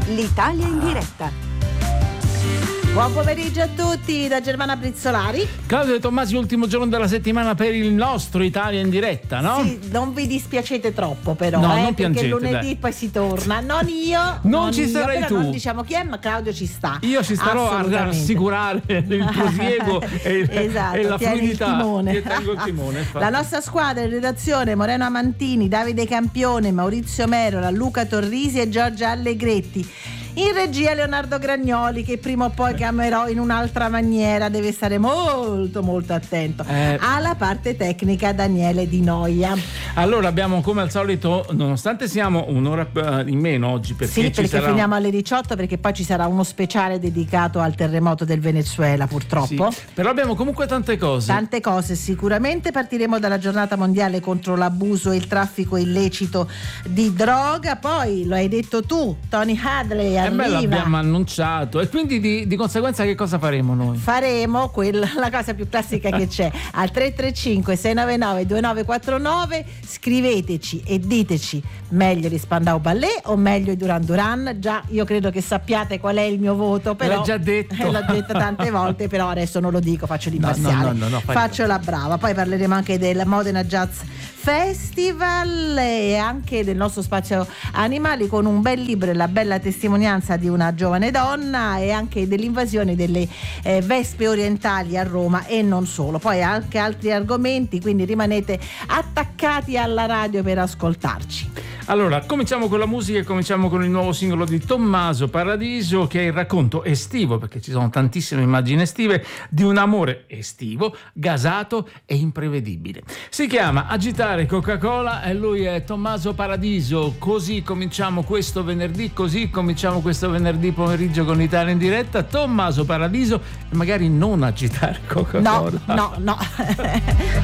l'Italia in diretta. Buon pomeriggio a tutti da Germana Brizzolari. Claudio De Tommasi, ultimo giorno della settimana per il nostro Italia in diretta, no? Sì, non vi dispiacete troppo però, no, non piangete, perché lunedì dai. Poi si torna. Non io, non ci io, sarai però tu. Non diciamo chi è, ma Claudio ci sta. Io ci starò a rassicurare il prosieguo esatto, e la fluidità. Il timone. Che tengo il timone. La nostra squadra in redazione: Moreno Amantini, Davide Campione, Maurizio Merola, Luca Torrisi e Giorgia Allegretti. In regia Leonardo Gragnoli, che prima o poi chiamerò in un'altra maniera, deve stare molto molto attento. Alla parte tecnica Daniele Di Noia. Allora abbiamo come al solito, nonostante siamo un'ora in meno oggi, perché finiamo alle 18, perché poi ci sarà uno speciale dedicato al terremoto del Venezuela, purtroppo. Sì, però abbiamo comunque tante cose. Tante cose, sicuramente. Partiremo dalla giornata mondiale contro l'abuso e il traffico illecito di droga. Poi, lo hai detto tu, Tony Hadley arriva. L'abbiamo annunciato, e quindi di conseguenza che cosa faremo noi? Faremo la cosa più classica che c'è, al 335 699 2949 scriveteci e diteci: meglio gli Spandau Ballet o meglio i Duran Duran? Già, io credo che sappiate qual è il mio voto, però l'ho già detto. L'ho detto tante volte, però adesso non lo dico, faccio l'imparziale. No, faccio la brava. Poi parleremo anche del Modena Jazz Festival e anche del nostro spazio animali, con un bel libro e la bella testimonianza di una giovane donna, e anche dell'invasione delle vespe orientali a Roma e non solo. Poi anche altri argomenti, quindi rimanete attaccati alla radio per ascoltarci. Allora, cominciamo con la musica e cominciamo con il nuovo singolo di Tommaso Paradiso, che è il racconto estivo, perché ci sono tantissime immagini estive, di un amore estivo, gasato e imprevedibile. Si chiama Agitare Coca-Cola e lui è Tommaso Paradiso. Così cominciamo questo venerdì pomeriggio con l'Italia in diretta. Tommaso Paradiso, e magari non agitare Coca-Cola. No.